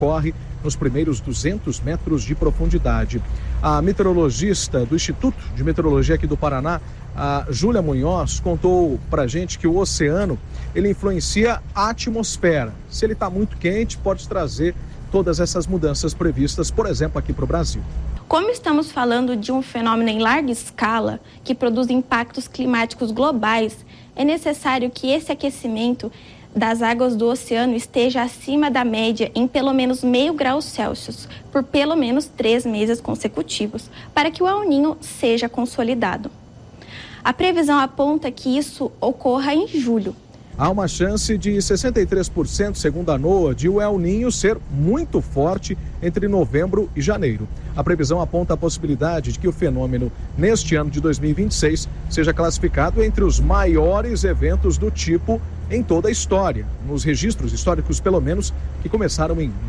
ocorre nos primeiros 200 metros de profundidade. A meteorologista do Instituto de Meteorologia aqui do Paraná, a Júlia Munhoz, contou pra gente que o oceano, ele influencia a atmosfera. Se ele está muito quente, pode trazer todas essas mudanças previstas, por exemplo, aqui para o Brasil. Como estamos falando de um fenômeno em larga escala, que produz impactos climáticos globais, é necessário que esse aquecimento das águas do oceano esteja acima da média em pelo menos 0,5 grau Celsius, por pelo menos 3 meses consecutivos, para que o El Niño seja consolidado. A previsão aponta que isso ocorra em julho. Há uma chance de 63%, segundo a NOAA, de o El Niño ser muito forte entre novembro e janeiro. A previsão aponta a possibilidade de que o fenômeno, neste ano de 2026, seja classificado entre os maiores eventos do tipo em toda a história, nos registros históricos, pelo menos, que começaram em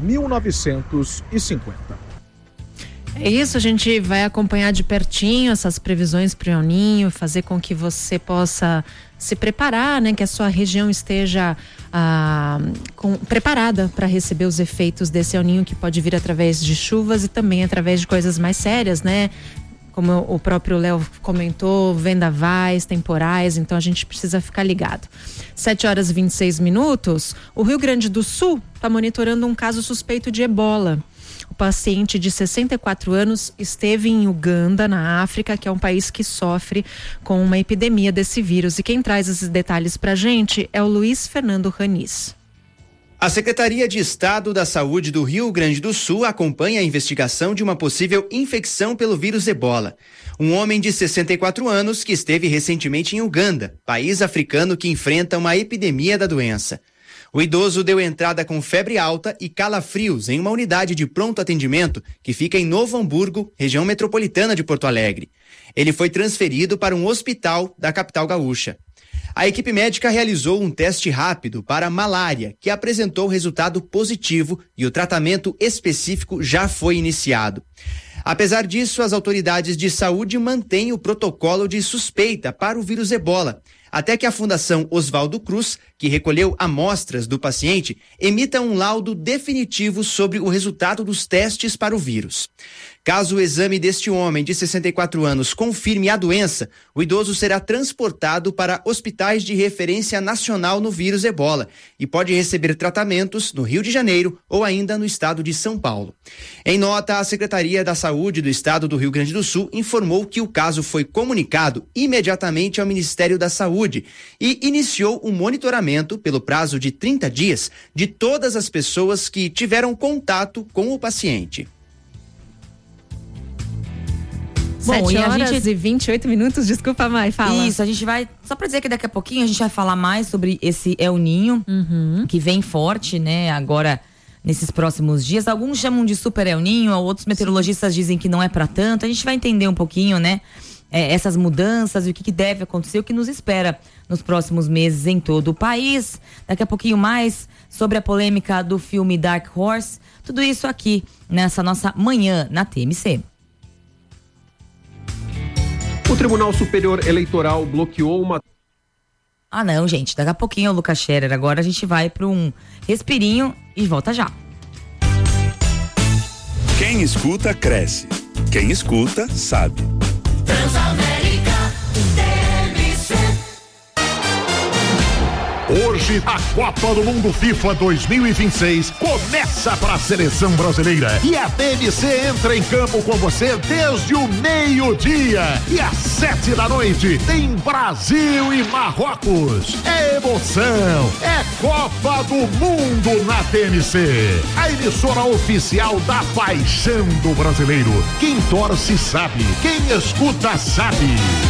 1950. É isso, a gente vai acompanhar de pertinho essas previsões para o El Niño, fazer com que você possa se preparar, né? Que a sua região esteja preparada para receber os efeitos desse El Niño, que pode vir através de chuvas e também através de coisas mais sérias, né? Como o próprio Léo comentou, vendavais, temporais, então a gente precisa ficar ligado. 7h26, o Rio Grande do Sul está monitorando um caso suspeito de ebola. O paciente de 64 anos esteve em Uganda, na África, que é um país que sofre com uma epidemia desse vírus. E quem traz esses detalhes pra gente é o Luiz Fernando Raniz. A Secretaria de Estado da Saúde do Rio Grande do Sul acompanha a investigação de uma possível infecção pelo vírus ebola. Um homem de 64 anos que esteve recentemente em Uganda, país africano que enfrenta uma epidemia da doença. O idoso deu entrada com febre alta e calafrios em uma unidade de pronto atendimento que fica em Novo Hamburgo, região metropolitana de Porto Alegre. Ele foi transferido para um hospital da capital gaúcha. A equipe médica realizou um teste rápido para malária, que apresentou resultado positivo e o tratamento específico já foi iniciado. Apesar disso, as autoridades de saúde mantêm o protocolo de suspeita para o vírus ebola, até que a Fundação Oswaldo Cruz, que recolheu amostras do paciente, emita um laudo definitivo sobre o resultado dos testes para o vírus. Caso o exame deste homem de 64 anos confirme a doença, o idoso será transportado para hospitais de referência nacional no vírus ebola e pode receber tratamentos no Rio de Janeiro ou ainda no estado de São Paulo. Em nota, a Secretaria da Saúde do Estado do Rio Grande do Sul informou que o caso foi comunicado imediatamente ao Ministério da Saúde e iniciou um monitoramento pelo prazo de 30 dias de todas as pessoas que tiveram contato com o paciente. Bom, 7h28, desculpa, Mai, fala. Isso, a gente vai, só pra dizer que daqui a pouquinho a gente vai falar mais sobre esse El Niño, que vem forte, né, agora nesses próximos dias. Alguns chamam de Super El Niño, outros meteorologistas dizem que não é pra tanto. A gente vai entender um pouquinho, né, essas mudanças e o que deve acontecer, o que nos espera nos próximos meses em todo o país. Daqui a pouquinho mais sobre a polêmica do filme Dark Horse. Tudo isso aqui nessa nossa manhã na TMC. O Tribunal Superior Eleitoral bloqueou uma... Ah não, gente, daqui a pouquinho o Lucas Scherer. Agora a gente vai para um respirinho e volta já. Quem escuta, cresce. Quem escuta, sabe. Transamérica, TMC. Hoje, a Copa do Mundo FIFA 2026 começa para a seleção brasileira. E a TMC entra em campo com você desde o meio-dia. E às 7h tem Brasil e Marrocos. É emoção, é Copa do Mundo na TMC. A emissora oficial da paixão do brasileiro. Quem torce sabe, quem escuta sabe.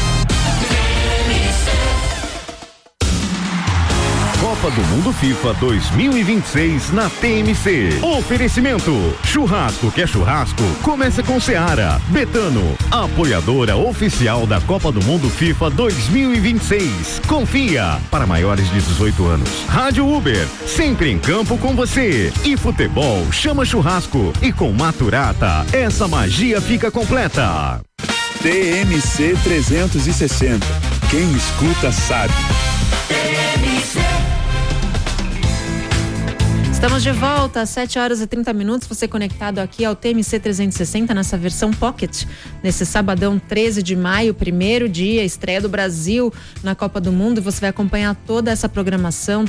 Copa do Mundo FIFA 2026 na TMC. Oferecimento: churrasco que é churrasco, começa com Seara. Betano, apoiadora oficial da Copa do Mundo FIFA 2026. Confia, para maiores de 18 anos. Rádio Uber, sempre em campo com você. E futebol chama churrasco. E com Maturata, essa magia fica completa. TMC 360. Quem escuta sabe. TMC. Estamos de volta às 7h30, você conectado aqui ao TMC 360 nessa versão Pocket, nesse sabadão 13 de maio, primeiro dia, estreia do Brasil na Copa do Mundo, e você vai acompanhar toda essa programação,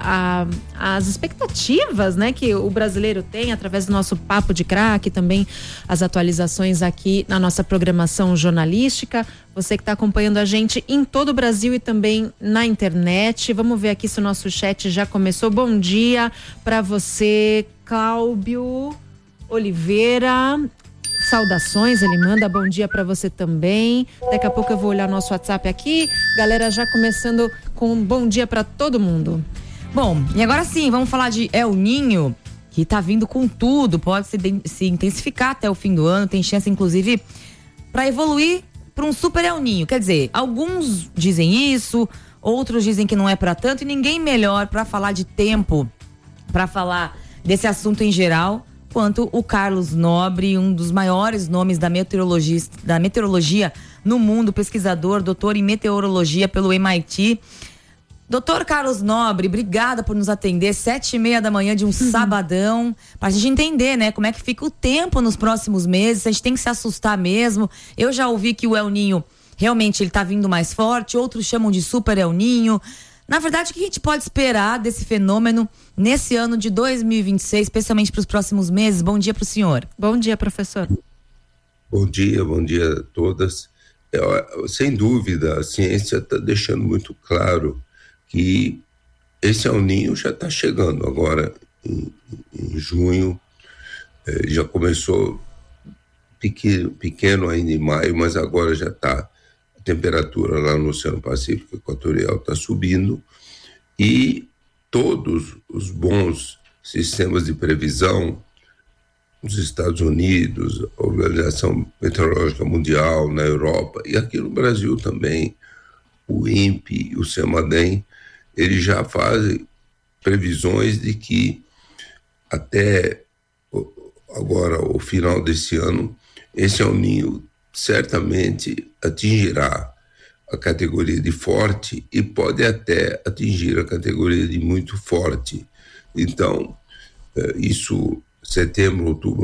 as expectativas, né, que o brasileiro tem através do nosso Papo de Craque, também as atualizações aqui na nossa programação jornalística. Você que está acompanhando a gente em todo o Brasil e também na internet. Vamos ver aqui se o nosso chat já começou. Bom dia para você, Cláudio Oliveira. Saudações, ele manda bom dia para você também. Daqui a pouco eu vou olhar nosso WhatsApp aqui. Galera já começando com um bom dia para todo mundo. Bom, e agora sim, vamos falar de El Niño, que tá vindo com tudo, pode se intensificar até o fim do ano, tem chance inclusive para evoluir para um super El Niño. Quer dizer, alguns dizem isso, outros dizem que não é para tanto, e ninguém melhor para falar de tempo, para falar desse assunto em geral, quanto o Carlos Nobre, um dos maiores nomes da meteorologia no mundo, pesquisador, doutor em meteorologia pelo MIT. Doutor Carlos Nobre, obrigada por nos atender, 7h30 da manhã de um sabadão, pra gente entender, né, como é que fica o tempo nos próximos meses, a gente tem que se assustar mesmo. Eu já ouvi que o El Niño, realmente, ele tá vindo mais forte, outros chamam de super El Niño. Na verdade, o que a gente pode esperar desse fenômeno nesse ano de 2026, especialmente para os próximos meses? Bom dia para o senhor. Bom dia, professor. Bom dia a todas. Sem dúvida, a ciência está deixando muito claro que esse El Niño já está chegando agora em junho, já começou pequeno ainda em maio, mas agora já está, a temperatura lá no Oceano Pacífico Equatorial está subindo, e todos os bons sistemas de previsão, nos Estados Unidos, a Organização Meteorológica Mundial, na Europa, e aqui no Brasil também, o INPE e o CEMADEM, eles já fazem previsões de que até agora, o final desse ano, esse El Niño certamente atingirá a categoria de forte e pode até atingir a categoria de muito forte. Então, isso, setembro, outubro,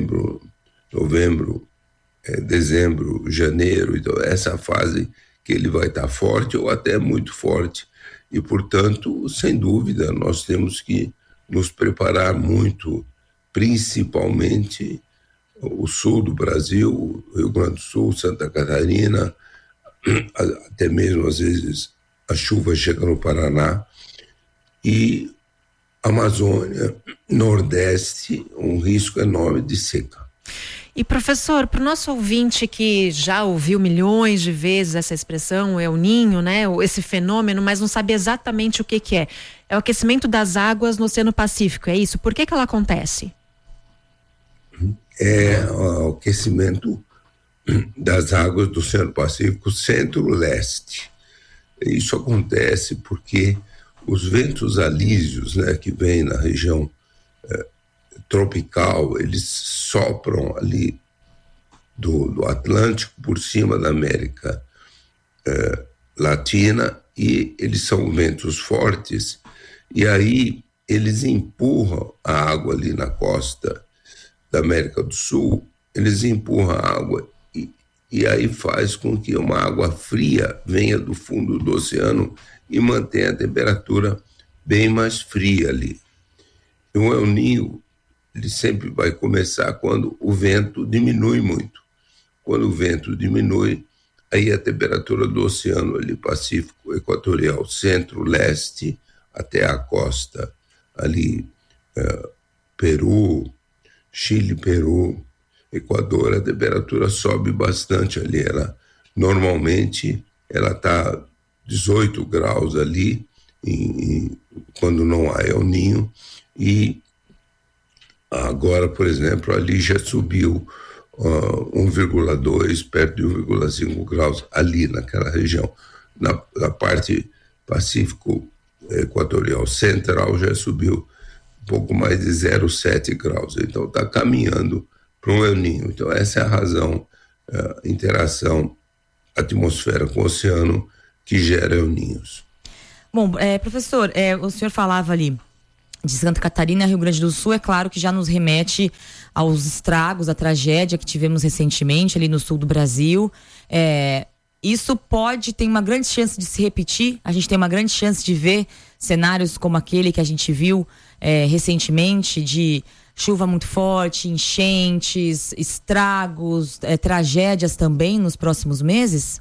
novembro, dezembro, janeiro, então essa fase que ele vai estar forte ou até muito forte. E, portanto, sem dúvida, nós temos que nos preparar muito, principalmente o sul do Brasil, Rio Grande do Sul, Santa Catarina, até mesmo, às vezes, a chuva chega no Paraná, e Amazônia, Nordeste, um risco enorme de seca. E, professor, para o nosso ouvinte que já ouviu milhões de vezes essa expressão, El Niño, né, esse fenômeno, mas não sabe exatamente o que é. É o aquecimento das águas no Oceano Pacífico, é isso? Por que ela acontece? É o aquecimento das águas do Oceano Pacífico centro-leste. Isso acontece porque os ventos alísios, né, que vêm na região tropical, eles sopram ali do Atlântico por cima da América Latina, e eles são ventos fortes, e aí eles empurram a água ali na costa da América do Sul, eles empurram a água e aí faz com que uma água fria venha do fundo do oceano e mantenha a temperatura bem mais fria ali. E o El Niño, ele sempre vai começar quando o vento diminui muito. Quando o vento diminui, aí a temperatura do oceano ali, Pacífico Equatorial, centro-leste, até a costa ali, Peru, Chile, Peru, Equador, a temperatura sobe bastante ali. Normalmente ela está 18 graus ali, quando não há El Niño, e agora, por exemplo, ali já subiu 1,2, perto de 1,5 graus ali naquela região. Na parte Pacífico Equatorial Central já subiu um pouco mais de 0,7 graus. Então está caminhando para um El Niño. Então essa é a razão, interação atmosfera com o oceano que gera El Niños. Bom, professor, o senhor falava ali de Santa Catarina e Rio Grande do Sul, é claro que já nos remete aos estragos, à tragédia que tivemos recentemente ali no sul do Brasil. Isso tem uma grande chance de se repetir. A gente tem uma grande chance de ver cenários como aquele que a gente viu recentemente, de chuva muito forte, enchentes, estragos, tragédias também nos próximos meses?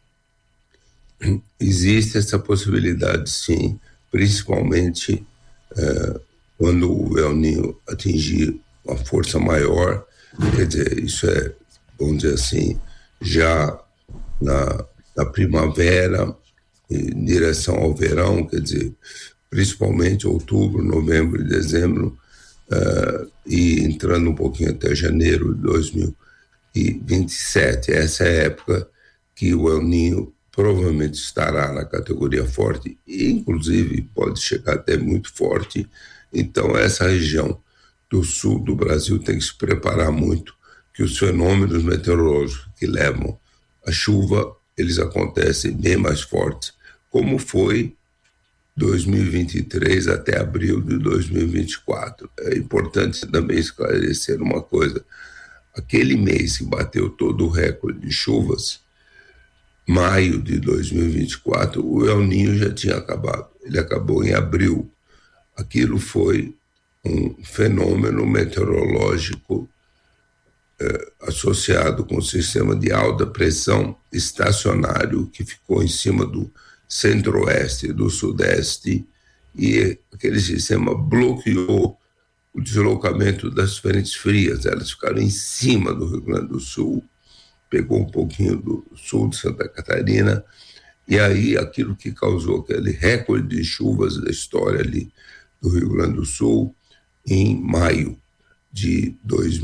Existe essa possibilidade, sim, principalmente quando o El Niño atingir uma força maior. Quer dizer, isso vamos dizer assim, já na primavera, em direção ao verão, quer dizer, principalmente outubro, novembro e dezembro, e entrando um pouquinho até janeiro de 2027. Essa é a época que o El Niño provavelmente estará na categoria forte, e inclusive pode chegar até muito forte. Então essa região do sul do Brasil tem que se preparar muito, que os fenômenos meteorológicos que levam a chuva, eles acontecem bem mais fortes, como foi 2023 até abril de 2024. É importante também esclarecer uma coisa: aquele mês que bateu todo o recorde de chuvas, maio de 2024, o El Niño já tinha acabado. Ele acabou em abril. Aquilo foi um fenômeno meteorológico associado com o sistema de alta pressão estacionário que ficou em cima do centro-oeste e do sudeste, e aquele sistema bloqueou o deslocamento das frentes frias. Elas ficaram em cima do Rio Grande do Sul, pegou um pouquinho do sul de Santa Catarina, e aí aquilo que causou aquele recorde de chuvas da história ali do Rio Grande do Sul, em maio de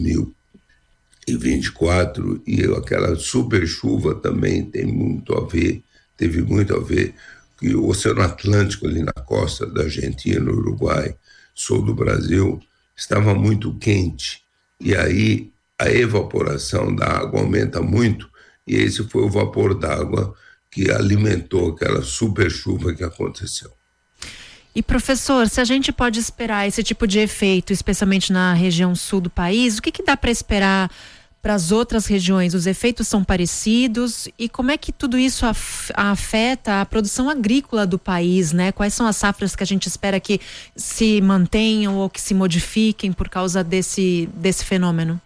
2024, e aquela super chuva também teve muito a ver, que o Oceano Atlântico ali na costa da Argentina, Uruguai, sul do Brasil, estava muito quente, e aí a evaporação da água aumenta muito, e esse foi o vapor d'água que alimentou aquela super chuva que aconteceu. E professor, se a gente pode esperar esse tipo de efeito, especialmente na região sul do país, o que dá para esperar para as outras regiões? Os efeitos são parecidos? E como é que tudo isso afeta a produção agrícola do país, né? Quais são as safras que a gente espera que se mantenham ou que se modifiquem por causa desse fenômeno?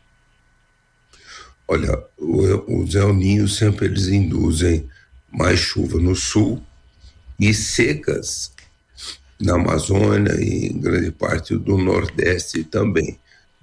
Olha, os El Niño sempre eles induzem mais chuva no sul e secas na Amazônia e em grande parte do Nordeste também.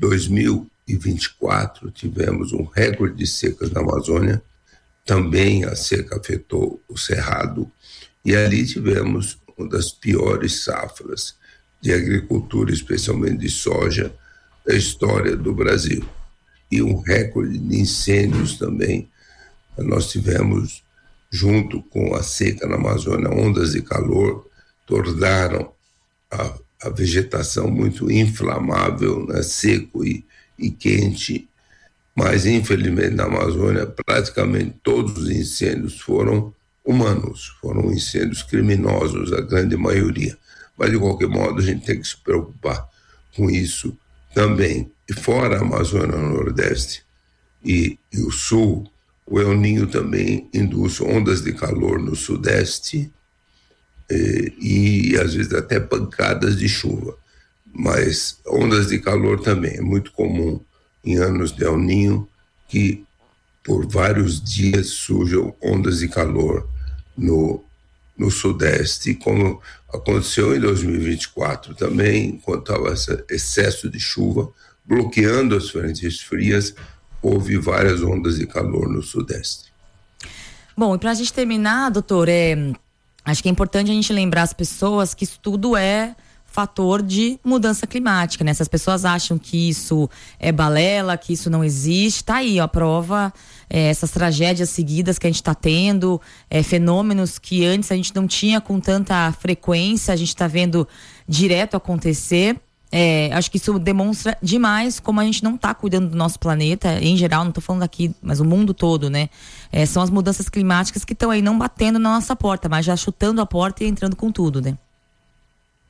2024 tivemos um recorde de secas na Amazônia, também a seca afetou o Cerrado, e ali tivemos uma das piores safras de agricultura, especialmente de soja, da história do Brasil. E um recorde de incêndios também. Nós tivemos, junto com a seca na Amazônia, ondas de calor, tornaram a vegetação muito inflamável, né, seco e quente, mas infelizmente na Amazônia praticamente todos os incêndios foram humanos, foram incêndios criminosos, a grande maioria. Mas de qualquer modo a gente tem que se preocupar com isso também. E fora a Amazônia, o Nordeste e o Sul, o El Niño também induz ondas de calor no Sudeste, e às vezes até pancadas de chuva, mas ondas de calor também é muito comum em anos de El Niño, que por vários dias surjam ondas de calor no Sudeste, como aconteceu em 2024 também, enquanto estava esse excesso de chuva bloqueando as frentes frias, houve várias ondas de calor no Sudeste. Bom, e para a gente terminar, doutor, acho que é importante a gente lembrar as pessoas que isso tudo é fator de mudança climática, né? Se as pessoas acham que isso é balela, que isso não existe, tá aí, ó, a prova, essas tragédias seguidas que a gente tá tendo, fenômenos que antes a gente não tinha com tanta frequência, a gente tá vendo direto acontecer. Acho que isso demonstra demais como a gente não tá cuidando do nosso planeta, em geral, não tô falando aqui, mas o mundo todo, né? São as mudanças climáticas que estão aí não batendo na nossa porta, mas já chutando a porta e entrando com tudo, né?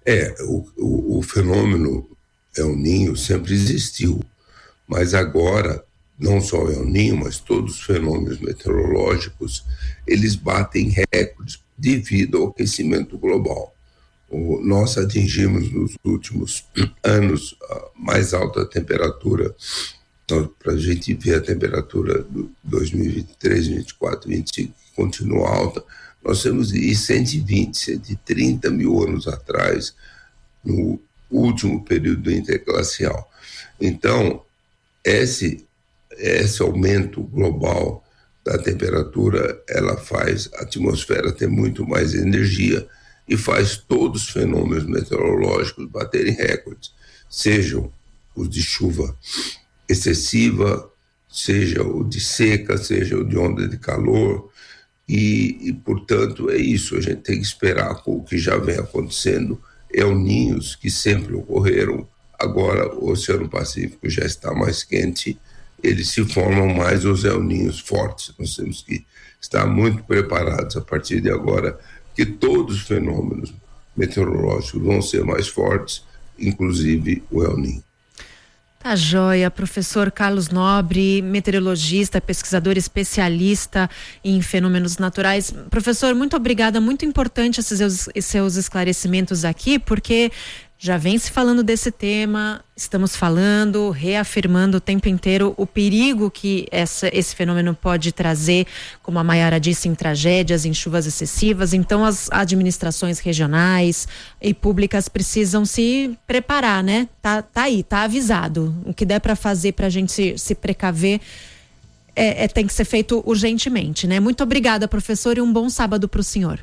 O fenômeno El Niño sempre existiu, mas agora, não só o El Niño, mas todos os fenômenos meteorológicos, eles batem recordes devido ao aquecimento global. Nós atingimos nos últimos anos a mais alta temperatura. Então, para a gente ver a temperatura do 2023, 2024, 2025 continua alta, nós temos 120, 130 mil anos atrás, no último período interglacial. Então, esse aumento global da temperatura, ela faz a atmosfera ter muito mais energia e faz todos os fenômenos meteorológicos baterem recordes, sejam os de chuva excessiva, seja o de seca, seja o de onda de calor, e portanto é isso, a gente tem que esperar com o que já vem acontecendo, El Niños que sempre ocorreram, agora o Oceano Pacífico já está mais quente, eles se formam mais os El Niños fortes, nós temos que estar muito preparados a partir de agora, que todos os fenômenos meteorológicos vão ser mais fortes, inclusive o El Niño. Tá joia, professor Carlos Nobre, meteorologista, pesquisador especialista em fenômenos naturais. Professor, muito obrigada, muito importante esses seus esclarecimentos aqui, porque já vem se falando desse tema, estamos falando, reafirmando o tempo inteiro o perigo que esse fenômeno pode trazer, como a Mayara disse, em tragédias, em chuvas excessivas. Então as administrações regionais e públicas precisam se preparar, né? Tá aí, tá avisado. O que der para fazer para a gente se precaver tem que ser feito urgentemente, né? Muito obrigada, professor, e um bom sábado para o senhor.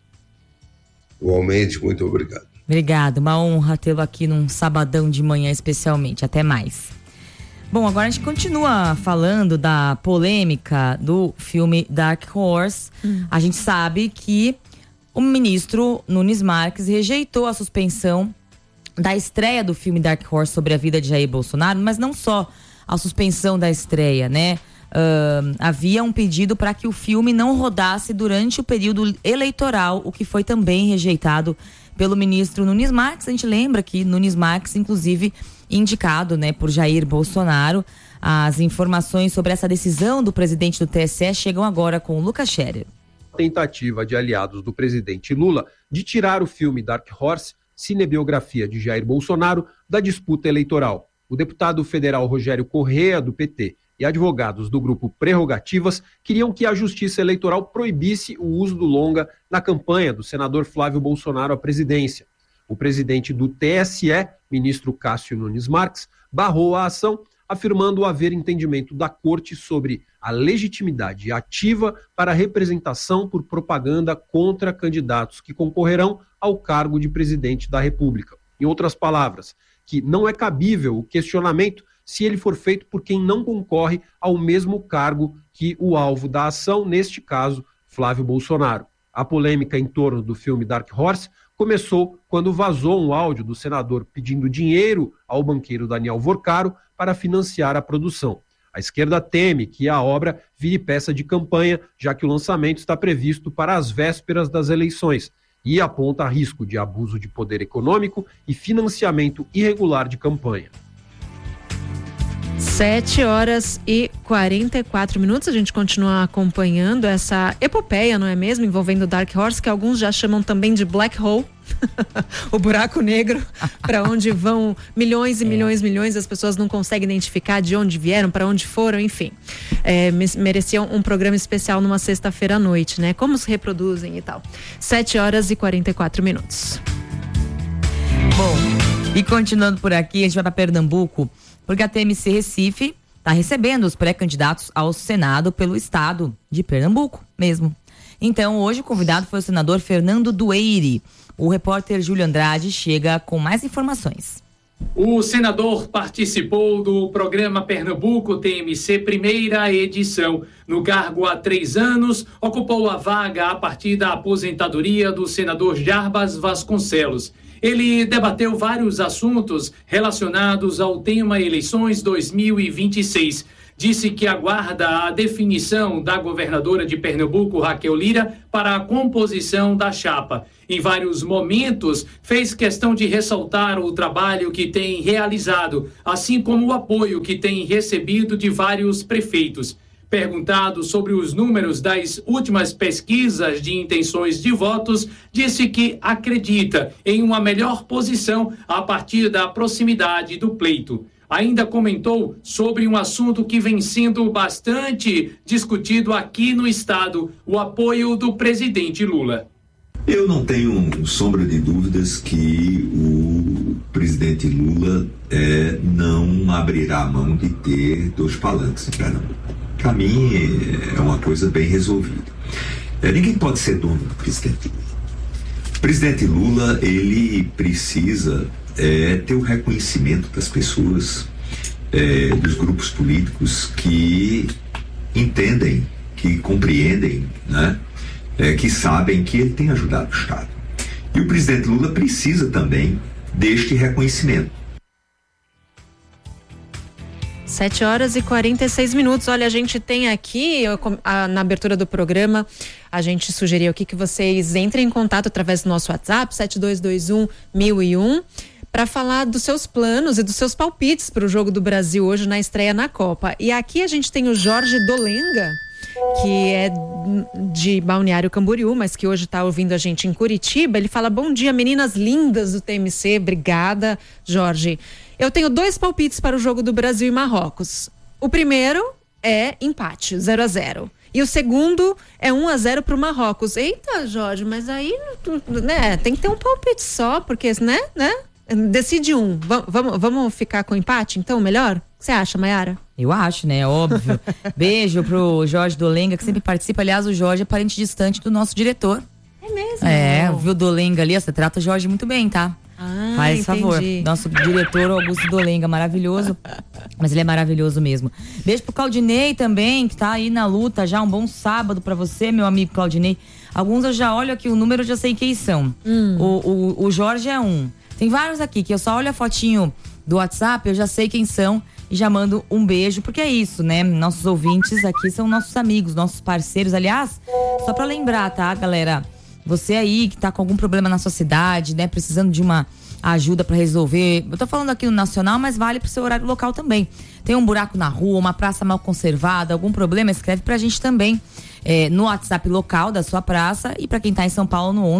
Igualmente, muito obrigado. Obrigada, uma honra tê-lo aqui num sabadão de manhã especialmente, até mais. Bom, agora a gente continua falando da polêmica do filme Dark Horse. A gente sabe que o ministro Nunes Marques rejeitou a suspensão da estreia do filme Dark Horse sobre a vida de Jair Bolsonaro, mas não só a suspensão da estreia, né? Havia um pedido para que o filme não rodasse durante o período eleitoral, o que foi também rejeitado pelo ministro Nunes Marques. A gente lembra que Nunes Marques, inclusive, indicado, né, por Jair Bolsonaro. As informações sobre essa decisão do presidente do TSE chegam agora com o Lucas Scherer. Tentativa de aliados do presidente Lula de tirar o filme Dark Horse, cinebiografia de Jair Bolsonaro, da disputa eleitoral. O deputado federal Rogério Correa, do PT, e advogados do grupo Prerrogativas queriam que a Justiça Eleitoral proibisse o uso do longa na campanha do senador Flávio Bolsonaro à presidência. O presidente do TSE, ministro Cássio Nunes Marques, barrou a ação, afirmando haver entendimento da Corte sobre a legitimidade ativa para a representação por propaganda contra candidatos que concorrerão ao cargo de presidente da República. Em outras palavras, que não é cabível o questionamento se ele for feito por quem não concorre ao mesmo cargo que o alvo da ação, neste caso, Flávio Bolsonaro. A polêmica em torno do filme Dark Horse começou quando vazou um áudio do senador pedindo dinheiro ao banqueiro Daniel Vorcaro para financiar a produção. A esquerda teme que a obra vire peça de campanha, já que o lançamento está previsto para as vésperas das eleições e aponta risco de abuso de poder econômico e financiamento irregular de campanha. 7h44. A gente continua acompanhando essa epopeia, não é mesmo? Envolvendo Dark Horse, que alguns já chamam também de Black Hole. O buraco negro, para onde vão milhões e milhões, as pessoas não conseguem identificar de onde vieram, para onde foram, enfim. Mereciam um programa especial numa sexta-feira à noite, né? Como se reproduzem e tal. 7h44. Bom, e continuando por aqui, a gente vai para Pernambuco, porque a TMC Recife está recebendo os pré-candidatos ao Senado pelo estado de Pernambuco mesmo. Então, hoje o convidado foi o senador Fernando Dueire. O repórter Júlio Andrade chega com mais informações. O senador participou do programa Pernambuco TMC primeira edição. No cargo há 3 anos, ocupou a vaga a partir da aposentadoria do senador Jarbas Vasconcelos. Ele debateu vários assuntos relacionados ao tema eleições 2026. Disse que aguarda a definição da governadora de Pernambuco, Raquel Lira, para a composição da chapa. Em vários momentos, fez questão de ressaltar o trabalho que tem realizado, assim como o apoio que tem recebido de vários prefeitos. Perguntado sobre os números das últimas pesquisas de intenções de votos, disse que acredita em uma melhor posição a partir da proximidade do pleito. Ainda comentou sobre um assunto que vem sendo bastante discutido aqui no estado, o apoio do presidente Lula. Eu não tenho sombra de dúvidas que o presidente Lula não abrirá mão de ter 2 palanques em Pernambuco. Para mim é uma coisa bem resolvida. Ninguém pode ser dono do presidente Lula. O presidente Lula, ele precisa ter o reconhecimento das pessoas, dos grupos políticos que entendem, que compreendem, né? Que sabem que ele tem ajudado o Estado. E o presidente Lula precisa também deste reconhecimento. 7h46. Olha, a gente tem aqui, na abertura do programa, a gente sugeriu aqui que vocês entrem em contato através do nosso WhatsApp, 7221-1001, para falar dos seus planos e dos seus palpites para o jogo do Brasil hoje na estreia na Copa. E aqui a gente tem o Jorge Dolenga, que é de Balneário Camboriú, mas que hoje está ouvindo a gente em Curitiba. Ele fala: bom dia, meninas lindas do TMC. Obrigada, Jorge. Eu tenho 2 palpites para o jogo do Brasil e Marrocos. O primeiro é empate, 0-0. E o segundo é 1-0 para o Marrocos. Eita, Jorge, mas aí, né, tem que ter um palpite só, porque, né? Decide um. Vamos ficar com empate, então, melhor? O que você acha, Mayara? Eu acho, né? Óbvio. Beijo pro Jorge Dolenga, que sempre participa. Aliás, o Jorge é parente distante do nosso diretor. É mesmo? Viu o Dolenga ali? Você trata o Jorge muito bem, tá? Faz favor. Nosso diretor Augusto Dolenga, maravilhoso. Mas ele é maravilhoso mesmo. Beijo pro Claudinei também, que tá aí na luta já. Um bom sábado pra você, meu amigo Claudinei. Alguns eu já olho aqui, o número eu já sei quem são. O Jorge é um. Tem vários aqui que eu só olho a fotinho do WhatsApp, eu já sei quem são e já mando um beijo, porque é isso, né? Nossos ouvintes aqui são nossos amigos, nossos parceiros. Aliás, só pra lembrar, tá, galera? Você aí que tá com algum problema na sua cidade, né? Precisando de uma ajuda pra resolver. Eu tô falando aqui no nacional, mas vale pro seu horário local também. Tem um buraco na rua, uma praça mal conservada, algum problema, escreve pra gente também. No WhatsApp local da sua praça e pra quem tá em São Paulo no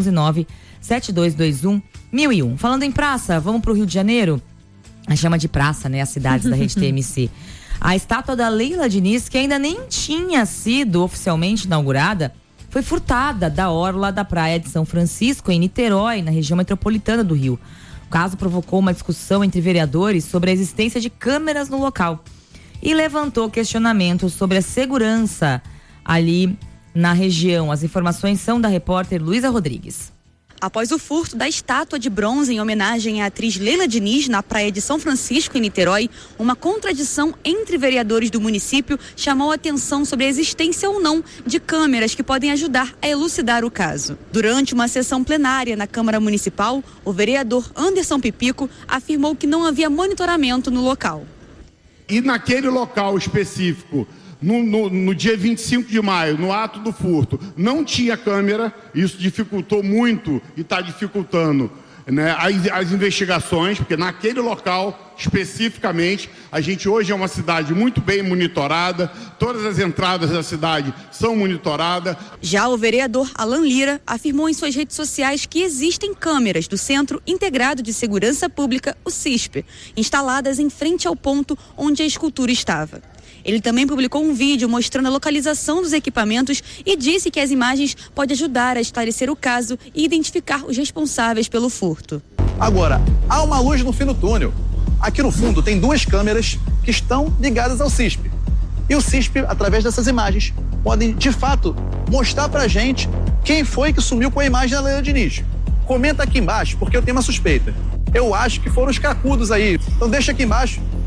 11-9-7221-1001. Falando em praça, vamos pro Rio de Janeiro? A chama de praça, né? As cidades da rede TMC. A estátua da Leila Diniz, que ainda nem tinha sido oficialmente inaugurada, foi furtada da orla da praia de São Francisco, em Niterói, na região metropolitana do Rio. O caso provocou uma discussão entre vereadores sobre a existência de câmeras no local e levantou questionamentos sobre a segurança ali na região. As informações são da repórter Luísa Rodrigues. Após o furto da estátua de bronze em homenagem à atriz Leila Diniz na praia de São Francisco, em Niterói, uma contradição entre vereadores do município chamou a atenção sobre a existência ou não de câmeras que podem ajudar a elucidar o caso. Durante uma sessão plenária na Câmara Municipal, o vereador Anderson Pipico afirmou que não havia monitoramento no local. E naquele local específico, no dia 25 de maio, no ato do furto, não tinha câmera, isso dificultou muito e está dificultando, né, as investigações, porque naquele local, especificamente, a gente hoje é uma cidade muito bem monitorada, todas as entradas da cidade são monitoradas. Já o vereador Alan Lira afirmou em suas redes sociais que existem câmeras do Centro Integrado de Segurança Pública, o CISP, instaladas em frente ao ponto onde a escultura estava. Ele também publicou um vídeo mostrando a localização dos equipamentos e disse que as imagens podem ajudar a esclarecer o caso e identificar os responsáveis pelo furto. Agora, há uma luz no fim do túnel. Aqui no fundo tem 2 câmeras que estão ligadas ao CISP. E o CISP, através dessas imagens, podem, de fato, mostrar pra gente quem foi que sumiu com a imagem da Leila Diniz. Comenta aqui embaixo, porque eu tenho uma suspeita. Eu acho que foram os cracudos aí. Então deixa aqui embaixo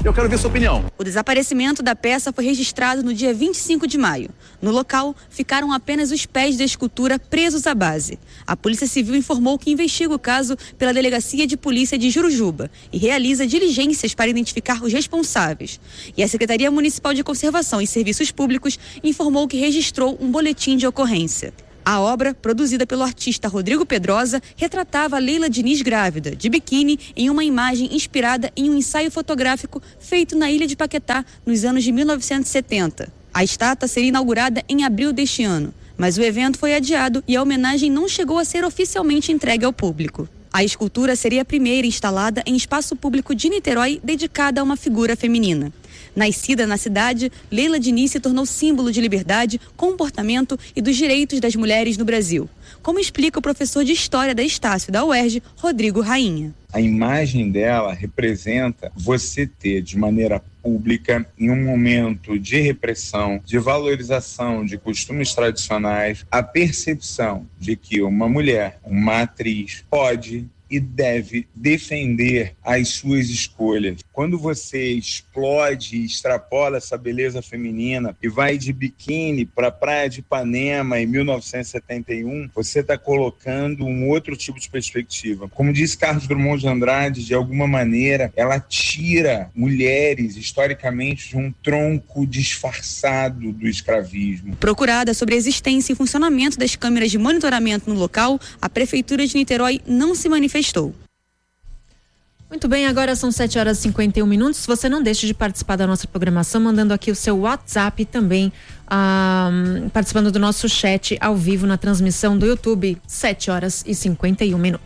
Eu quero ver sua opinião. O desaparecimento da peça foi registrado no dia 25 de maio. No local, ficaram apenas os pés da escultura presos à base. A Polícia Civil informou que investiga o caso pela Delegacia de Polícia de Jurujuba e realiza diligências para identificar os responsáveis. E a Secretaria Municipal de Conservação e Serviços Públicos informou que registrou um boletim de ocorrência. A obra, produzida pelo artista Rodrigo Pedrosa, retratava Leila Diniz grávida, de biquíni, em uma imagem inspirada em um ensaio fotográfico feito na Ilha de Paquetá, nos anos de 1970. A estátua seria inaugurada em abril deste ano, mas o evento foi adiado e a homenagem não chegou a ser oficialmente entregue ao público. A escultura seria a primeira instalada em espaço público de Niterói dedicada a uma figura feminina. Nascida na cidade, Leila Diniz se tornou símbolo de liberdade, comportamento e dos direitos das mulheres no Brasil. Como explica o professor de História da Estácio da UERJ, Rodrigo Rainha. A imagem dela representa você ter de maneira pública, em um momento de repressão, de valorização de costumes tradicionais, a percepção de que uma mulher, uma atriz, pode e deve defender as suas escolhas. Quando você explode e extrapola essa beleza feminina e vai de biquíni para a Praia de Ipanema em 1971, você está colocando um outro tipo de perspectiva. Como disse Carlos Drummond de Andrade, de alguma maneira, ela tira mulheres, historicamente, de um tronco disfarçado do escravismo. Procurada sobre a existência e funcionamento das câmeras de monitoramento no local, a Prefeitura de Niterói não se manifestou. Muito bem, agora são 7h51. Você não deixe de participar da nossa programação, mandando aqui o seu WhatsApp e também participando do nosso chat ao vivo na transmissão do YouTube, 7h51.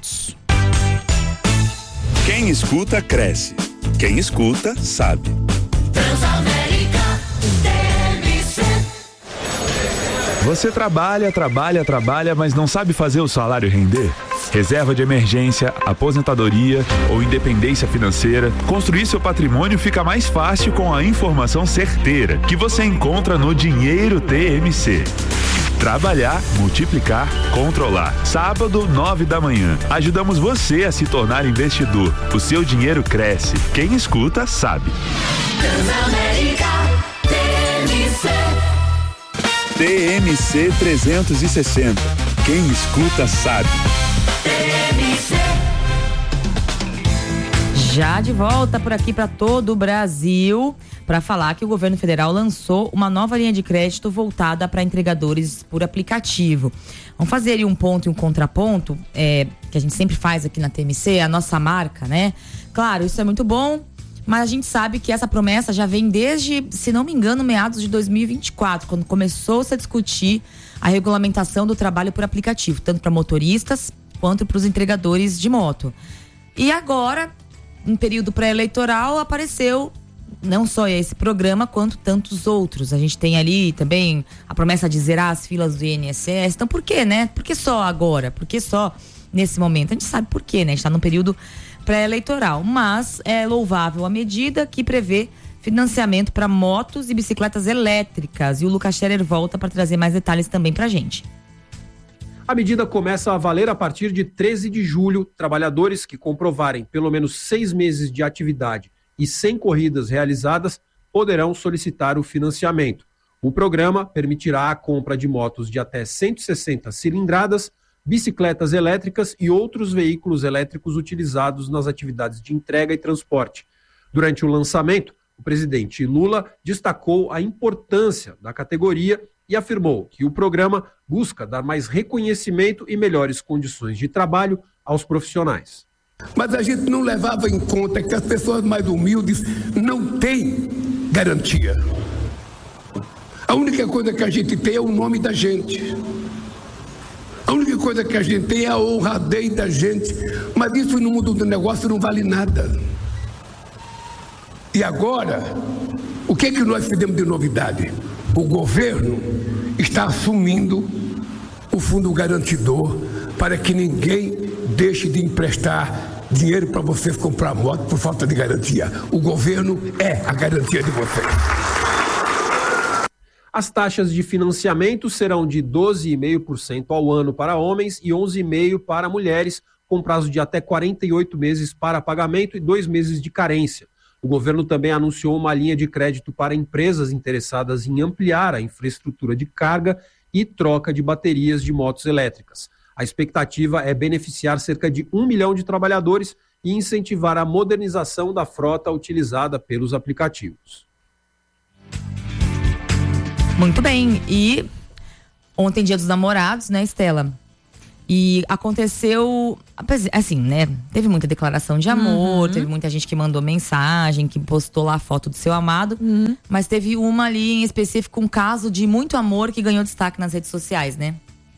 Quem escuta, cresce. Quem escuta, sabe. Transamérica, TMC. Você trabalha, mas não sabe fazer o salário render? Reserva de emergência, aposentadoria ou independência financeira, construir seu patrimônio fica mais fácil com a informação certeira que você encontra no Dinheiro TMC. Trabalhar, multiplicar, controlar. Sábado, 9 da manhã. Ajudamos você a se tornar investidor. O seu dinheiro cresce. Quem escuta, sabe. Transamérica, TMC. TMC 360. Quem escuta, sabe. Já de volta por aqui para todo o Brasil para falar que o governo federal lançou uma nova linha de crédito voltada para entregadores por aplicativo. Vamos fazer aí um ponto e um contraponto, que a gente sempre faz aqui na TMC, a nossa marca, né? Claro, isso é muito bom, mas a gente sabe que essa promessa já vem desde, se não me engano, meados de 2024, quando começou-se a discutir a regulamentação do trabalho por aplicativo, tanto para motoristas quanto para os entregadores de moto. E agora, em período pré-eleitoral, apareceu não só esse programa, quanto tantos outros. A gente tem ali também a promessa de zerar as filas do INSS. Então, por quê, né? Por que só agora? Por que só nesse momento? A gente sabe por quê, né? A gente está num período pré-eleitoral. Mas é louvável a medida que prevê financiamento para motos e bicicletas elétricas. E o Lucas Scherer volta para trazer mais detalhes também para a gente. A medida começa a valer a partir de 13 de julho. Trabalhadores que comprovarem pelo menos 6 meses de atividade e 100 corridas realizadas poderão solicitar o financiamento. O programa permitirá a compra de motos de até 160 cilindradas, bicicletas elétricas e outros veículos elétricos utilizados nas atividades de entrega e transporte. Durante o lançamento, o presidente Lula destacou a importância da categoria e afirmou que o programa busca dar mais reconhecimento e melhores condições de trabalho aos profissionais. Mas a gente não levava em conta que as pessoas mais humildes não têm garantia. A única coisa que a gente tem é o nome da gente. A única coisa que a gente tem é a honradez da gente. Mas isso no mundo do negócio não vale nada. E agora, o que é que nós fizemos de novidade? O governo está assumindo o fundo garantidor para que ninguém deixe de emprestar dinheiro para vocês comprar moto por falta de garantia. O governo é a garantia de vocês. As taxas de financiamento serão de 12,5% ao ano para homens e 11,5% para mulheres, com prazo de até 48 meses para pagamento e 2 meses de carência. O governo também anunciou uma linha de crédito para empresas interessadas em ampliar a infraestrutura de carga e troca de baterias de motos elétricas. A expectativa é beneficiar cerca de 1 milhão de trabalhadores e incentivar a modernização da frota utilizada pelos aplicativos. Muito bem. E ontem, Dia dos Namorados, né, Estela? E aconteceu, assim, né? Teve muita declaração de amor, teve muita gente que mandou mensagem, que postou lá a foto do seu amado. Mas teve uma ali em específico, um caso de muito amor que ganhou destaque nas redes sociais, né?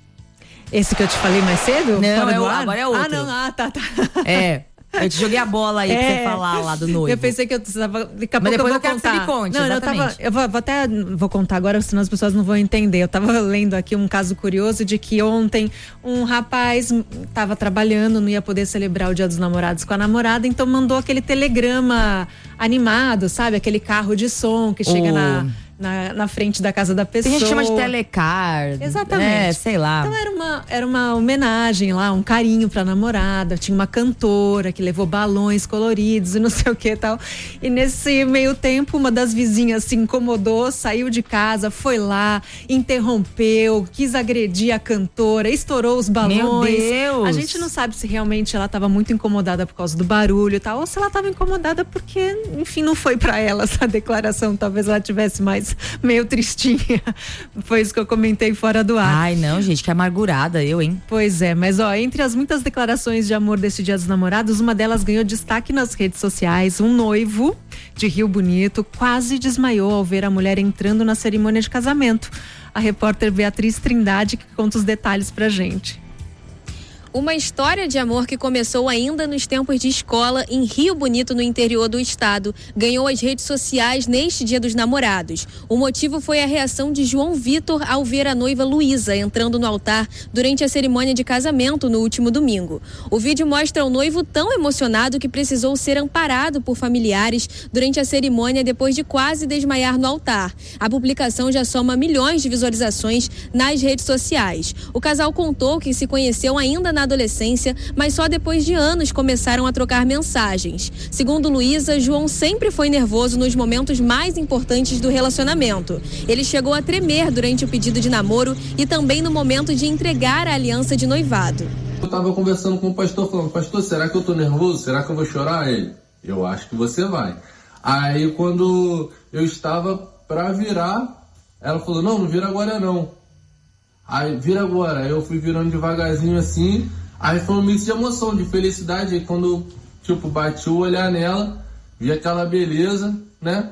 Esse que eu te falei mais cedo? Não, agora é outro. Tá. É. Eu te joguei a bola aí pra você falar lá do noivo. Eu pensei que eu tava. Daqui a Mas pouco depois eu vou quero contar. que você me conte, não, exatamente. eu vou contar agora, senão as pessoas não vão entender. Eu tava lendo aqui um caso curioso de que ontem um rapaz tava trabalhando, não ia poder celebrar o Dia dos Namorados com a namorada, então mandou aquele telegrama animado, sabe? Aquele carro de som que chega na frente da casa da pessoa. A gente chama de telecar. Exatamente. Sei lá. Então era uma homenagem lá, um carinho pra namorada. Tinha uma cantora que levou balões coloridos e não sei o que e tal. E nesse meio tempo, uma das vizinhas se incomodou, saiu de casa, foi lá, interrompeu, quis agredir a cantora, estourou os balões. Meu Deus! A gente não sabe se realmente ela estava muito incomodada por causa do barulho e tal, ou se ela estava incomodada porque, enfim, não foi pra ela essa declaração. Talvez ela tivesse mais meio tristinha. Foi isso que eu comentei fora do ar. Ai, não, gente, que amargurada eu, hein? Pois é, mas entre as muitas declarações de amor desse Dia dos Namorados, uma delas ganhou destaque nas redes sociais. Um noivo de Rio Bonito quase desmaiou ao ver a mulher entrando na cerimônia de casamento. A repórter Beatriz Trindade que conta os detalhes pra gente. Uma história de amor que começou ainda nos tempos de escola em Rio Bonito, no interior do estado, ganhou as redes sociais neste Dia dos Namorados. O motivo foi a reação de João Vitor ao ver a noiva Luísa entrando no altar durante a cerimônia de casamento no último domingo. O vídeo mostra o noivo tão emocionado que precisou ser amparado por familiares durante a cerimônia depois de quase desmaiar no altar. A publicação já soma milhões de visualizações nas redes sociais. O casal contou que se conheceu ainda na adolescência, mas só depois de anos começaram a trocar mensagens. Segundo Luísa, João sempre foi nervoso nos momentos mais importantes do relacionamento. Ele chegou a tremer durante o pedido de namoro e também no momento de entregar a aliança de noivado. Eu estava conversando com o pastor, falando: pastor, será que eu tô nervoso? Será que eu vou chorar? Ele: eu acho que você vai. Aí quando eu estava para virar, ela falou: não vira agora não. Aí vira agora. Aí eu fui virando devagarzinho assim. Aí foi um mix de emoção, de felicidade. Aí quando, bati o olhar nela, vi aquela beleza, né?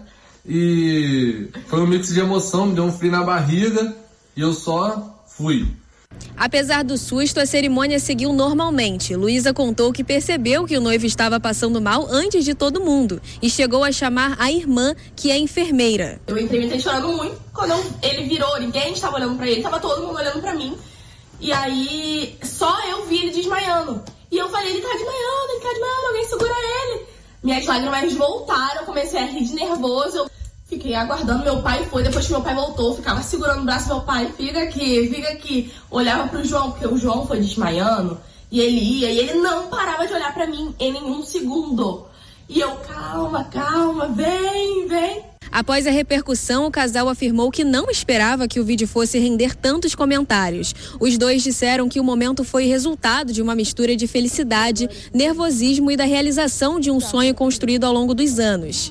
E foi um mix de emoção, me deu um frio na barriga e eu só fui. Apesar do susto, a cerimônia seguiu normalmente. Luísa contou que percebeu que o noivo estava passando mal antes de todo mundo e chegou a chamar a irmã, que é enfermeira. Eu entrei chorando muito. Quando ele virou, ninguém estava olhando pra ele, tava todo mundo olhando pra mim. E aí, só eu vi ele desmaiando. E eu falei: ele tá desmaiando, alguém segura ele. Minhas lágrimas voltaram, eu comecei a rir de nervoso. Eu fiquei aguardando, meu pai foi, depois que meu pai voltou, ficava segurando o braço do meu pai: fica aqui. Olhava pro João, porque o João foi desmaiando, e ele ia, e ele não parava de olhar pra mim em nenhum segundo. E eu: calma, vem. Após a repercussão, o casal afirmou que não esperava que o vídeo fosse render tantos comentários. Os dois disseram que o momento foi resultado de uma mistura de felicidade, nervosismo e da realização de um sonho construído ao longo dos anos.